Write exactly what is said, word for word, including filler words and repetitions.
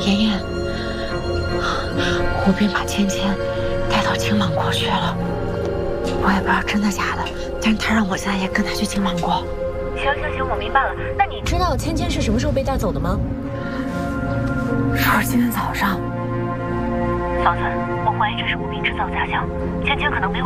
妍妍，吴斌把芊芊带到青芒国去了，我也不知道真的假的，但是他让我现在也跟他去青芒国。 行行行，我明白了。那你知道芊芊是什么时候被带走的吗？ 说是今天早上。 嫂子，我怀疑这是吴斌制造假象，芊芊可能没有。